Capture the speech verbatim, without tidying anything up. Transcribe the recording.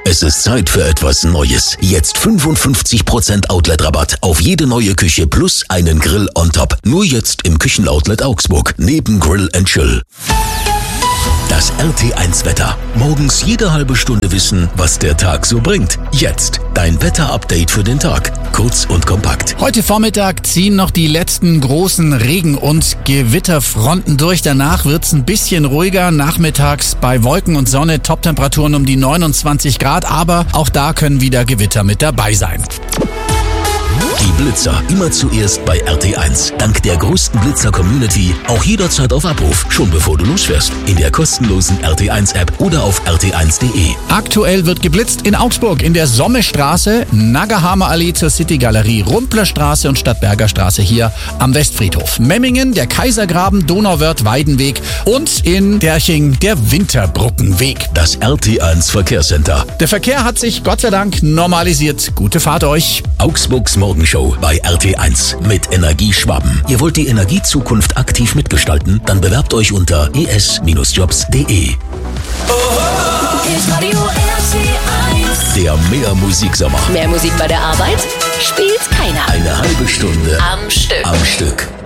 Es ist Zeit für etwas Neues. Jetzt fünfundfünfzig Prozent Outlet-Rabatt auf jede neue Küche plus einen Grill on top. Nur jetzt im Küchenoutlet Augsburg, neben Grill and Chill. Das R T eins Wetter. Morgens jede halbe Stunde wissen, was der Tag so bringt. Jetzt dein Wetter-Update für den Tag. Kurz und kompakt. Heute Vormittag ziehen noch die letzten großen Regen- und Gewitterfronten durch. Danach wird's ein bisschen ruhiger. Nachmittags bei Wolken und Sonne Toptemperaturen um die neunundzwanzig Grad. Aber auch da können wieder Gewitter mit dabei sein. Die Blitzer immer zuerst bei R T eins. Dank der größten Blitzer-Community auch jederzeit auf Abruf, schon bevor du losfährst. In der kostenlosen R T eins App oder auf r t eins punkt de. Aktuell wird geblitzt in Augsburg in der Sommestraße, Naggerhamer Allee zur City-Galerie, Rumplerstraße und Stadtberger Straße hier am Westfriedhof. Memmingen, der Kaisergraben, Donauwörth, Weidenweg und in Derching der Winterbrückenweg. Das R T eins Verkehrscenter. Der Verkehr hat sich Gott sei Dank normalisiert. Gute Fahrt euch. Augsburgs Morgenshow bei R T eins mit Energieschwaben. Ihr wollt die Energiezukunft aktiv mitgestalten? Dann bewerbt euch unter e s jobs punkt de. Der Mehr Musiksommer. Mehr Musik bei der Arbeit? Spielt keiner. Eine halbe Stunde Am Stück. Am Stück.